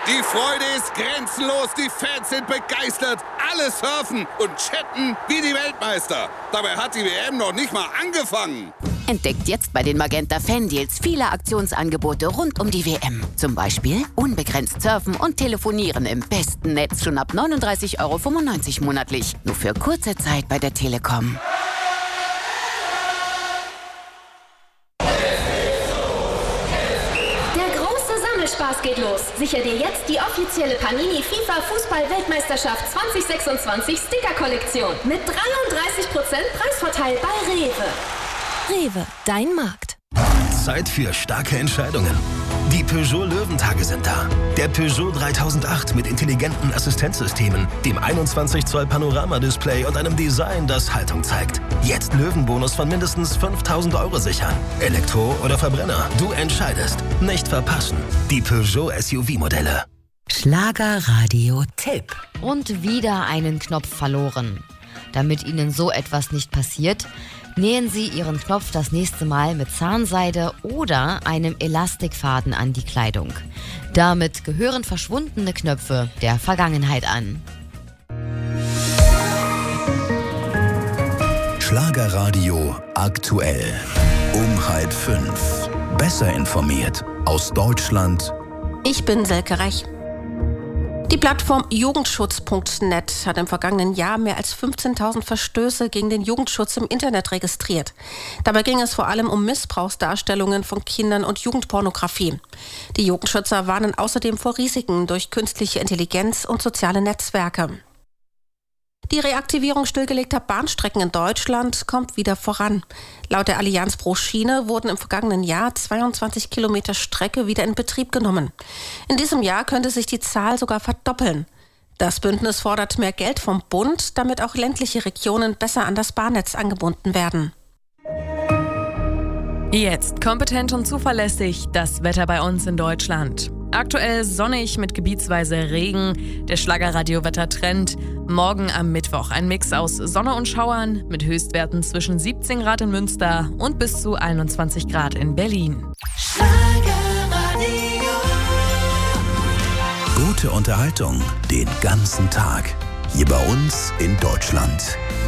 Die Freude ist grenzenlos, die Fans sind begeistert, alle surfen und chatten wie die Weltmeister. Dabei hat die WM noch nicht mal angefangen. Entdeckt jetzt bei den Magenta Fan-Deals viele Aktionsangebote rund um die WM. Zum Beispiel unbegrenzt surfen und telefonieren im besten Netz schon ab 39,95 € monatlich. Nur für kurze Zeit bei der Telekom. Spaß geht los. Sicher dir jetzt die offizielle Panini FIFA Fußball-Weltmeisterschaft 2026 Sticker-Kollektion mit 33% Preisvorteil bei Rewe. Rewe, dein Markt. Zeit für starke Entscheidungen. Die Peugeot Löwentage sind da. Der Peugeot 3008 mit intelligenten Assistenzsystemen, dem 21 Zoll Panoramadisplay und einem Design, das Haltung zeigt. Jetzt Löwenbonus von mindestens 5.000 € sichern. Elektro oder Verbrenner, du entscheidest. Nicht verpassen. Die Peugeot SUV-Modelle. Schlagerradio-Tipp. Und wieder einen Knopf verloren. Damit Ihnen so etwas nicht passiert, nähen Sie Ihren Knopf das nächste Mal mit Zahnseide oder einem Elastikfaden an die Kleidung. Damit gehören verschwundene Knöpfe der Vergangenheit an. Schlagerradio aktuell. Um 4:30. Besser informiert aus Deutschland. Ich bin Selke Rech. Die Plattform Jugendschutz.net hat im vergangenen Jahr mehr als 15.000 Verstöße gegen den Jugendschutz im Internet registriert. Dabei ging es vor allem um Missbrauchsdarstellungen von Kindern und Jugendpornografie. Die Jugendschützer warnen außerdem vor Risiken durch künstliche Intelligenz und soziale Netzwerke. Die Reaktivierung stillgelegter Bahnstrecken in Deutschland kommt wieder voran. Laut der Allianz pro Schiene wurden im vergangenen Jahr 22 Kilometer Strecke wieder in Betrieb genommen. In diesem Jahr könnte sich die Zahl sogar verdoppeln. Das Bündnis fordert mehr Geld vom Bund, damit auch ländliche Regionen besser an das Bahnnetz angebunden werden. Jetzt kompetent und zuverlässig das Wetter bei uns in Deutschland. Aktuell sonnig mit gebietsweise Regen. Der Schlagerradio-Wetter-Trend. Morgen am Mittwoch ein Mix aus Sonne und Schauern mit Höchstwerten zwischen 17 Grad in Münster und bis zu 21 Grad in Berlin. Schlagerradio. Gute Unterhaltung den ganzen Tag. Hier bei uns in Deutschland.